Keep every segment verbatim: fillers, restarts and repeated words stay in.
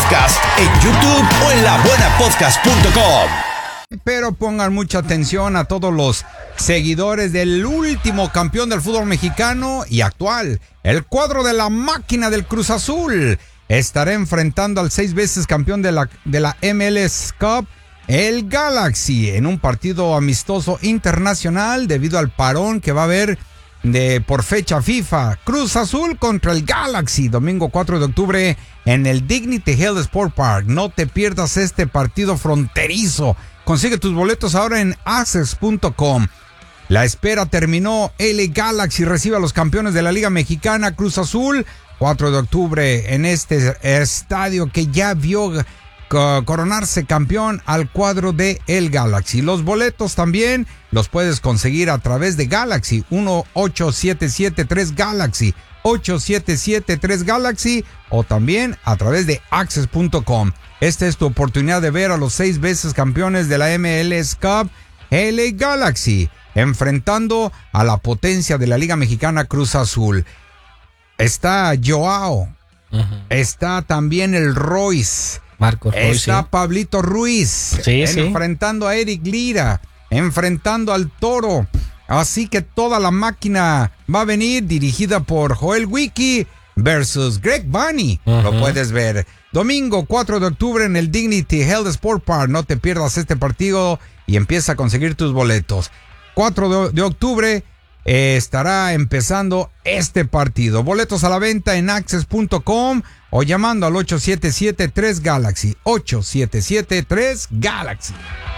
podcast en YouTube o en la buena podcast punto com. Pero pongan mucha atención a todos los seguidores del último campeón del fútbol mexicano y actual, el cuadro de la máquina del Cruz Azul. Estará enfrentando al seis veces campeón de la, de la M L S Cup, el Galaxy, en un partido amistoso internacional debido al parón que va a haber de por fecha FIFA. Cruz Azul contra el Galaxy, domingo cuatro de octubre en el Dignity Health Sport Park. No te pierdas este partido fronterizo. Consigue tus boletos ahora en access punto com. La espera terminó. L A Galaxy recibe a los campeones de la Liga Mexicana, Cruz Azul, cuatro de octubre en este estadio que ya vio coronarse campeón al cuadro de el Galaxy. Los boletos también los puedes conseguir a través de Galaxy, uno ocho siete siete tres Galaxy, ocho siete siete tres Galaxy, o también a través de access punto com. Esta es tu oportunidad de ver a los seis veces campeones de la M L S Cup, L A Galaxy, enfrentando a la potencia de la Liga Mexicana, Cruz Azul. Está Joao, uh-huh. Está también el Royce, Marco Royce, está sí. Pablito Ruiz, sí, sí. enfrentando a Eric Lira, enfrentando al Toro. Así que toda la máquina va a venir dirigida por Joel Wiki versus Greg Bunny. Uh-huh. Lo puedes ver domingo cuatro de octubre en el Dignity Health Sport Park. No te pierdas este partido y empieza a conseguir tus boletos. cuatro de octubre eh, estará empezando este partido. Boletos a la venta en access punto com o llamando al ocho siete siete tres Galaxy. ocho siete siete tres Galaxy.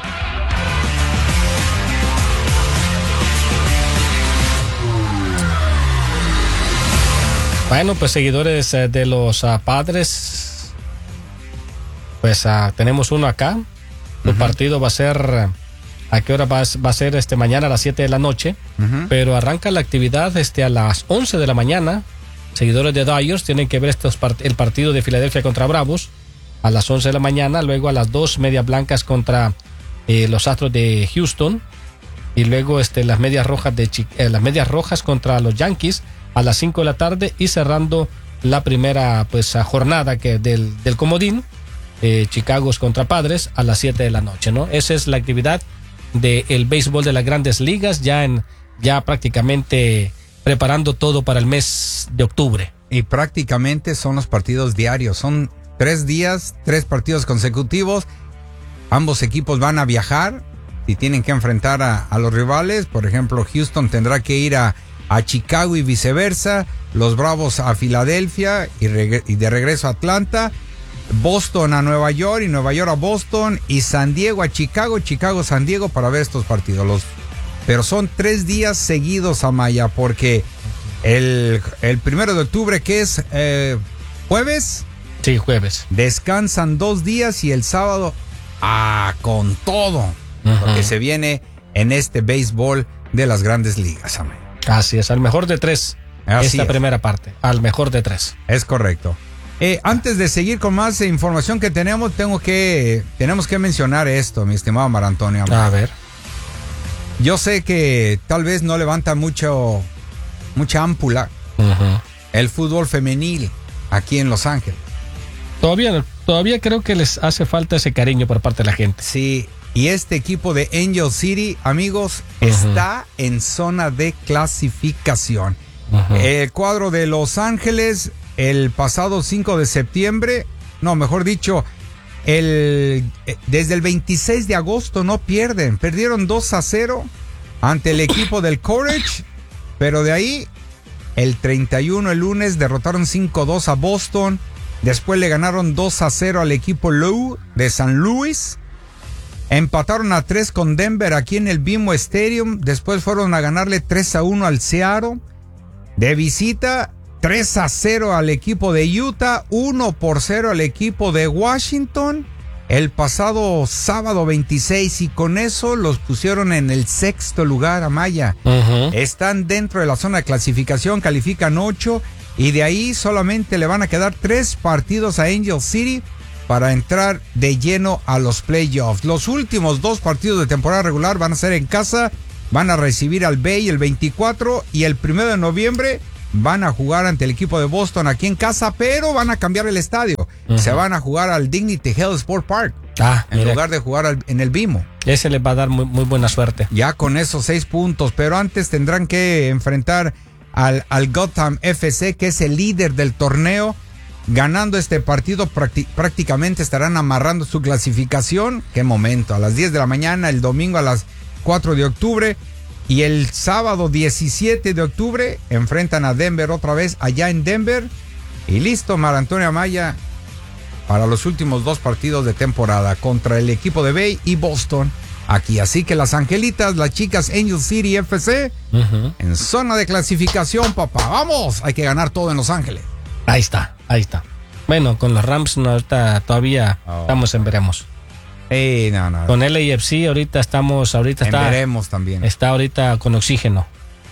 Bueno, pues seguidores eh, de los uh, Padres, pues uh, tenemos uno acá. El uh-huh. partido va a ser, ¿a qué hora va, va a ser? Este mañana a las siete de la noche, uh-huh. pero arranca la actividad este, a las once de la mañana. Seguidores de Dodgers tienen que ver estos part- el partido de Filadelfia contra Bravos a las once de la mañana, luego a las dos medias blancas contra eh, los Astros de Houston, y luego este, las medias rojas de Chi- eh, las medias rojas contra los Yankees a las cinco de la tarde, y cerrando la primera pues jornada que del, del comodín, eh, Chicago contra Padres a las siete de la noche, ¿no? Esa es la actividad del béisbol de las Grandes Ligas, ya en ya prácticamente preparando todo para el mes de octubre. Y prácticamente son los partidos diarios, son tres días, tres partidos consecutivos. Ambos equipos van a viajar y tienen que enfrentar a, a los rivales. Por ejemplo, Houston tendrá que ir a a Chicago y viceversa, los Bravos a Filadelfia y, reg- y de regreso a Atlanta, Boston a Nueva York y Nueva York a Boston, y San Diego a Chicago, Chicago a San Diego para ver estos partidos. Los, pero son tres días seguidos, Amaya, porque el, el primero de octubre, que es eh, jueves, sí, jueves, descansan dos días y el sábado ah, con todo, uh-huh. porque se viene en este béisbol de las Grandes Ligas, Amaya. Así es, al mejor de tres. Así esta es. Primera parte, al mejor de tres. Es correcto. Eh, antes de seguir con más información que tenemos, tengo que tenemos que mencionar esto, mi estimado Mar Antonio. A ver. Yo sé que tal vez no levanta mucho mucha ámpula uh-huh. el fútbol femenil aquí en Los Ángeles. Todavía, todavía creo que les hace falta ese cariño por parte de la gente. Sí. Y este equipo de Angel City, amigos, uh-huh. está en zona de clasificación. Uh-huh. El cuadro de Los Ángeles, el pasado cinco de septiembre, no, mejor dicho, el, desde el veintiséis de agosto no pierden. Perdieron dos a cero ante el equipo del Courage, pero de ahí, el treinta y uno, el lunes, derrotaron cinco a dos a Boston. Después le ganaron dos a cero al equipo Low de San Luis. Empataron a tres con Denver aquí en el B M O Stadium. Después fueron a ganarle tres a uno al Seattle. De visita, tres a cero al equipo de Utah. uno por cero al equipo de Washington. El pasado sábado veintiséis. Y con eso los pusieron en el sexto lugar, Amaya. Uh-huh. Están dentro de la zona de clasificación. Califican ocho. Y de ahí solamente le van a quedar tres partidos a Angel City para entrar de lleno a los playoffs. Los últimos dos partidos de temporada regular van a ser en casa, van a recibir al Bay el veinticuatro y el primero de noviembre van a jugar ante el equipo de Boston aquí en casa, pero van a cambiar el estadio. Uh-huh. Se van a jugar al Dignity Health Sport Park. Ah, en mira. lugar de jugar al, en el Bimo. Ese les va a dar muy, muy buena suerte. Ya con esos seis puntos, pero antes tendrán que enfrentar al, al Gotham F C, que es el líder del torneo. Ganando este partido prácti- prácticamente estarán amarrando su clasificación. Qué momento, a las diez de la mañana, el domingo a las cuatro de octubre y el sábado diecisiete de octubre enfrentan a Denver otra vez allá en Denver. Y listo, Mar Antonio Amaya, para los últimos dos partidos de temporada contra el equipo de Bay y Boston aquí. Así que las Angelitas, las chicas Angel City F C, uh-huh. en zona de clasificación, papá. ¡Vamos! Hay que ganar todo en Los Ángeles. Ahí está, ahí está. Bueno, con los Rams no, ahorita todavía oh. estamos en veremos. Eh, no, no. Con L A F C ahorita estamos, ahorita en está. Veremos también. Está ahorita con oxígeno.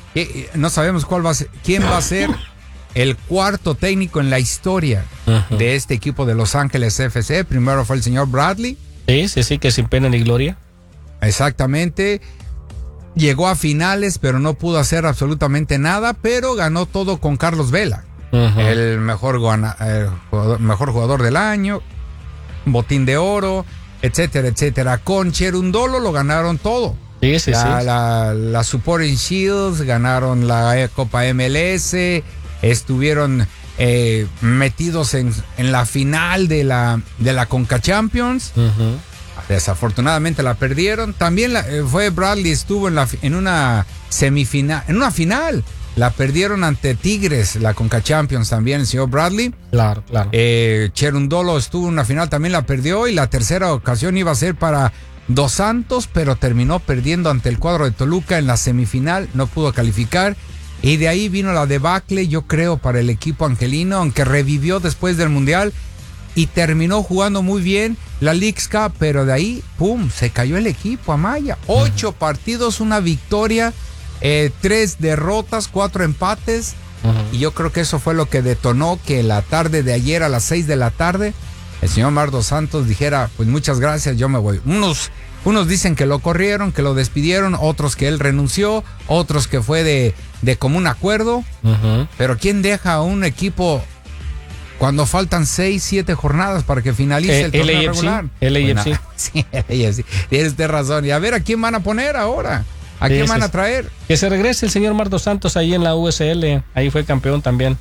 No sabemos cuál va a ser, quién va a ser el cuarto técnico en la historia uh-huh. de este equipo de Los Ángeles F C. Primero fue el señor Bradley. Sí, sí, sí, que sin pena ni gloria. Exactamente. Llegó a finales, pero no pudo hacer absolutamente nada, pero ganó todo con Carlos Vela. Uh-huh. El mejor, el jugador, mejor jugador del año, botín de oro, etcétera, etcétera. Con Cherundolo lo ganaron todo. Sí, sí, la, sí. La, la Supporting Shields, ganaron la Copa M L S, estuvieron eh, metidos en, en la final de la, de la Conca Champions. Uh-huh. Desafortunadamente la perdieron. También la, eh, fue Bradley, estuvo en, la, en una semifinal, en una final. La perdieron ante Tigres, la Conca Champions también, el señor Bradley. Claro, claro. Eh, Cherundolo estuvo en una final, también la perdió. Y la tercera ocasión iba a ser para Dos Santos, pero terminó perdiendo ante el cuadro de Toluca en la semifinal. No pudo calificar. Y de ahí vino la debacle, yo creo, para el equipo angelino, aunque revivió después del Mundial. Y terminó jugando muy bien la Leagues Cup, pero de ahí, ¡pum!, se cayó el equipo, Amaya. Ocho uh-huh. partidos, una victoria. Eh, tres derrotas, cuatro empates. Uh-huh. Y yo creo que eso fue lo que detonó que la tarde de ayer a las seis de la tarde el señor Mar Dos Santos dijera, pues muchas gracias, yo me voy. Unos, unos dicen que lo corrieron, que lo despidieron, otros que él renunció, otros que fue de, de común acuerdo. Uh-huh. Pero ¿quién deja a un equipo cuando faltan seis, siete jornadas para que finalice eh, el torneo regular? L A F C. Bueno, sí, L A F C. Tienes usted razón. Y a ver, ¿a quién van a poner ahora? ¿A sí, quién van sí, a traer? Que se regrese el señor Mar Dos Santos ahí en la U S L. Ahí fue campeón también.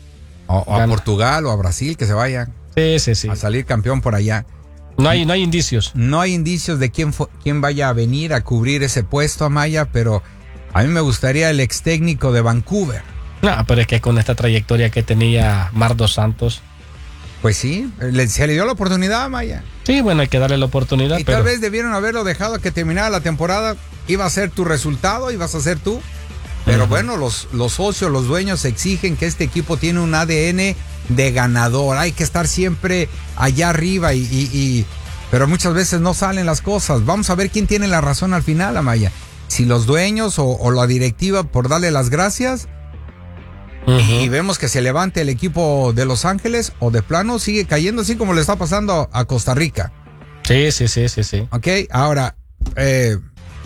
O, o a Portugal o a Brasil, que se vaya. Sí, sí, sí. A salir campeón por allá. No hay, no hay indicios. No hay indicios de quién, fue, quién vaya a venir a cubrir ese puesto, Amaya, pero a mí me gustaría el ex técnico de Vancouver. No, pero es que con esta trayectoria que tenía Mar Dos Santos. Pues sí, le, se le dio la oportunidad, Amaya. Sí, bueno, hay que darle la oportunidad. Y pero... tal vez debieron haberlo dejado a que terminara la temporada. Iba a ser tu resultado, ibas a ser tú. Pero uh-huh. bueno, los, los socios, los dueños exigen que este equipo tiene un A D N de ganador. Hay que estar siempre allá arriba y, y, y pero muchas veces no salen las cosas. Vamos a ver quién tiene la razón al final, Amaya. Si los dueños o, o la directiva por darle las gracias uh-huh. y vemos que se levante el equipo de Los Ángeles o de plano sigue cayendo así como le está pasando a Costa Rica. Sí, sí, sí, sí, sí. Ok, ahora, eh,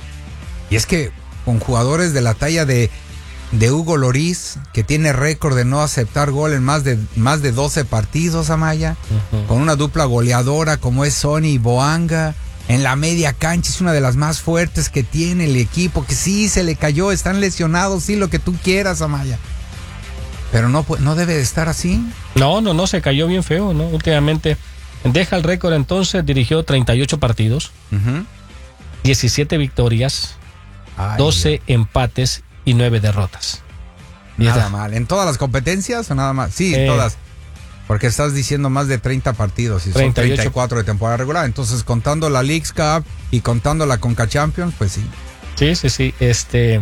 y es que con jugadores de la talla de, de Hugo Lloris, que tiene récord de no aceptar gol en más de, más de doce partidos, Amaya, uh-huh. con una dupla goleadora como es Sonny y Boanga, en la media cancha es una de las más fuertes que tiene el equipo, que sí se le cayó, están lesionados, sí, lo que tú quieras, Amaya. Pero no, no debe de estar así. No, no, no, se cayó bien feo, ¿no? Últimamente deja el récord entonces, dirigió treinta y ocho partidos, uh-huh. diecisiete victorias, Ay, doce Dios. empates y nueve derrotas. Nada está. mal. ¿En todas las competencias o nada más? Sí, en eh, todas. Porque estás diciendo más de treinta partidos y treinta y ocho. Son treinta y cuatro de temporada regular. Entonces, contando la Leagues Cup y contando la Conca Champions, pues sí. Sí, sí, sí. Este,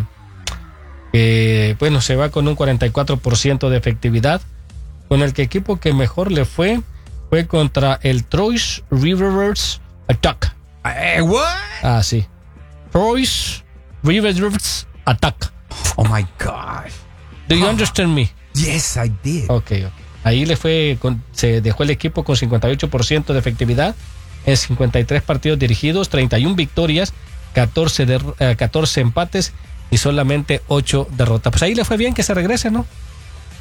eh, bueno, se va con un cuarenta y cuatro por ciento de efectividad. Con el que equipo que mejor le fue fue contra el Troyes Rivers Attack. Eh, ¿What? Ah, sí. Troyes Rivers Attack. Oh my God. Do you understand me? Yes, I did. Ok, ok. Ahí le fue, con, se dejó el equipo con cincuenta y ocho por ciento de efectividad en cincuenta y tres partidos dirigidos, treinta y una victorias, catorce, de, eh, catorce empates y solamente ocho derrotas. Pues ahí le fue bien que se regrese, ¿no?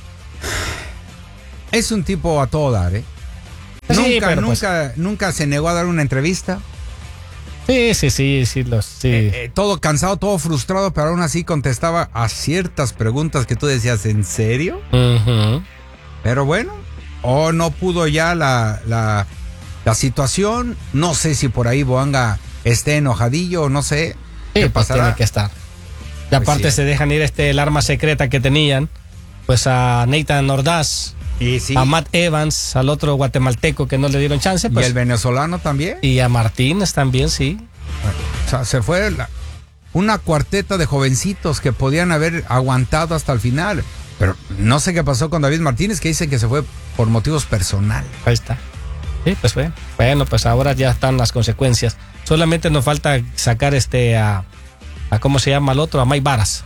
Es un tipo a todo dar, ¿eh? Sí, nunca, pero nunca, pues, nunca se negó a dar una entrevista. Sí, sí, sí, sí, los, sí. Eh, eh, todo cansado, todo frustrado, pero aún así contestaba a ciertas preguntas que tú decías, ¿en serio? Uh-huh. Pero bueno, o no pudo ya la, la, la situación. No sé si por ahí Boanga esté enojadillo o no sé. Sí, ¿Qué pues pasará? tiene que estar. Y aparte Pues sí. se dejan ir este el arma secreta que tenían, pues a Nathan Ordaz, Y sí. a Matt Evans, al otro guatemalteco que no le dieron chance, pues, Y el venezolano también. y a Martínez también, sí. O sea, se fue la- una cuarteta de jovencitos que podían haber aguantado hasta el final. Pero no sé qué pasó con David Martínez, que dice que se fue por motivos personales. Ahí está. Sí, pues bueno. Bueno, pues ahora ya están las consecuencias. Solamente nos falta sacar este a, a ¿cómo se llama el otro? A Mike Varas.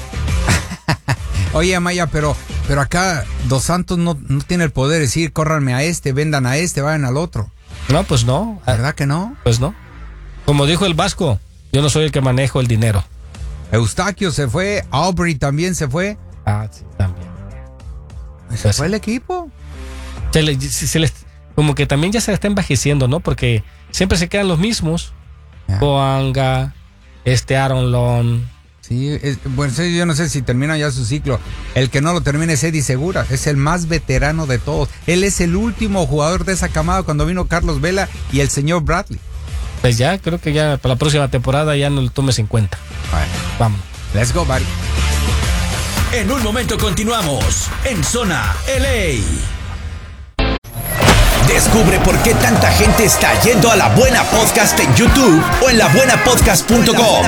Oye, Amaya, pero, pero acá Dos Santos no, no tiene el poder de decir, córranme a este, vendan a este, vayan al otro. No, pues no. ¿Verdad que no? Pues no. Como dijo el Vasco, yo no soy el que manejo el dinero. Eustaquio se fue, Aubrey también se fue. Ah, sí, también. ¿Se Pues fue sí. el equipo? Se le- se- se les- como que también ya se le está envejeciendo, ¿no? Porque siempre se quedan los mismos. Ya. Boanga, este Aaron Long. Sí, es- bueno, sí, yo no sé si termina ya su ciclo. El que no lo termine es Eddie Segura, es el más veterano de todos. Él es el último jugador de esa camada cuando vino Carlos Vela y el señor Bradley. Pues ya, creo que ya para la próxima temporada ya no lo tomes en cuenta. Bueno, Vamos. let's go, buddy. En un momento continuamos en Zona L A. Descubre por qué tanta gente está yendo a La Buena Podcast en YouTube o en la buena podcast punto com.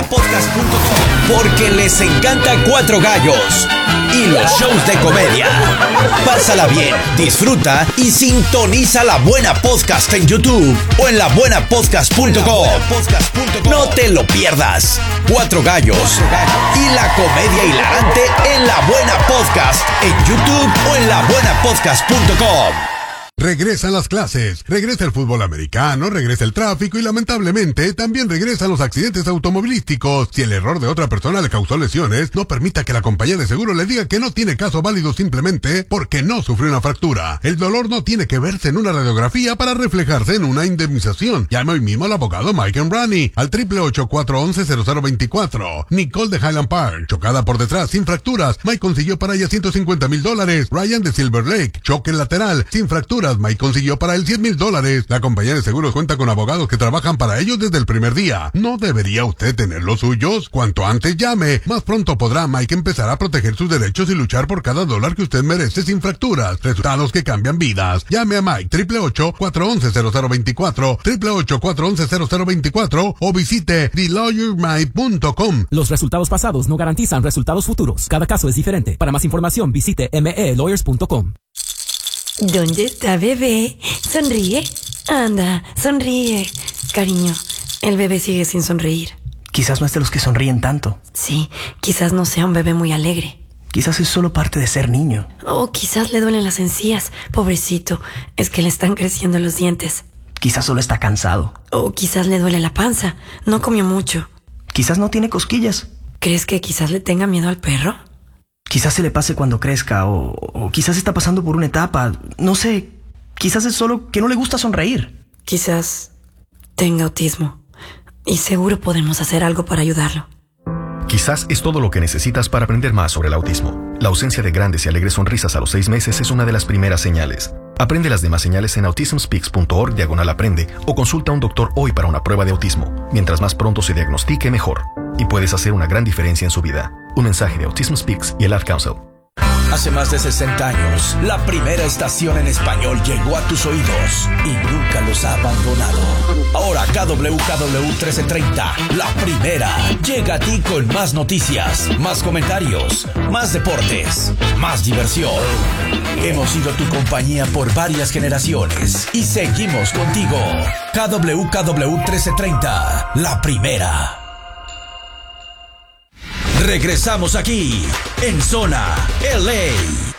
Porque les encanta Cuatro Gallos y los shows de comedia. Pásala bien, disfruta y sintoniza La Buena Podcast en YouTube o en la buena podcast punto com. No te lo pierdas. Cuatro Gallos y la comedia hilarante en La Buena Podcast en YouTube o en la buena podcast punto com. Regresan las clases, regresa el fútbol americano, regresa el tráfico y lamentablemente también regresan los accidentes automovilísticos. Si el error de otra persona le causó lesiones, no permita que la compañía de seguro le diga que no tiene caso válido simplemente porque no sufrió una fractura. El dolor no tiene que verse en una radiografía para reflejarse en una indemnización. Llame hoy mismo al abogado Mike Embrani al triple ocho, cuatro once, cero cero veinticuatro. Nicole de Highland Park, chocada por detrás sin fracturas. Mike consiguió para ella ciento cincuenta mil dólares. Ryan de Silver Lake, choque lateral sin fracturas. Mike consiguió para él cien mil dólares. La compañía de seguros cuenta con abogados que trabajan para ellos desde el primer día. ¿No debería usted tener los suyos? Cuanto antes llame, más pronto podrá Mike empezar a proteger sus derechos y luchar por cada dólar que usted merece sin fracturas. Resultados que cambian vidas. Llame a Mike triple ocho, cuatro once, cero cero veinticuatro, triple ocho, cuatro once, cero cero veinticuatro o visite the lawyer mike punto com. Los resultados pasados no garantizan resultados futuros. Cada caso es diferente. Para más información visite m e lawyers punto com. ¿Dónde está bebé? Sonríe. Anda, sonríe. Cariño, el bebé sigue sin sonreír. Quizás no es de los que sonríen tanto. Sí, quizás no sea un bebé muy alegre. Quizás es solo parte de ser niño. O quizás le duelen las encías. Pobrecito, es que le están creciendo los dientes. Quizás solo está cansado. O quizás le duele la panza. No comió mucho. Quizás no tiene cosquillas. ¿Crees que quizás le tenga miedo al perro? Quizás se le pase cuando crezca o, o quizás está pasando por una etapa. No sé. Quizás es solo que no le gusta sonreír. Quizás tenga autismo. Y seguro podemos hacer algo para ayudarlo. Quizás es todo lo que necesitas para aprender más sobre el autismo. La ausencia de grandes y alegres sonrisas a los seis meses es una de las primeras señales. Aprende las demás señales en autism speaks punto org diagonal aprende o consulta a un doctor hoy para una prueba de autismo. Mientras más pronto se diagnostique, mejor. Y puedes hacer una gran diferencia en su vida. Un mensaje de Autism Speaks y el Ad Council. Hace más de sesenta años, la primera estación en español llegó a tus oídos y nunca los ha abandonado. Ahora K W K W trece treinta, la primera, llega a ti con más noticias, más comentarios, más deportes, más diversión. Hemos sido tu compañía por varias generaciones y seguimos contigo. K W K W trece treinta, la primera. Regresamos aquí en Zona L A.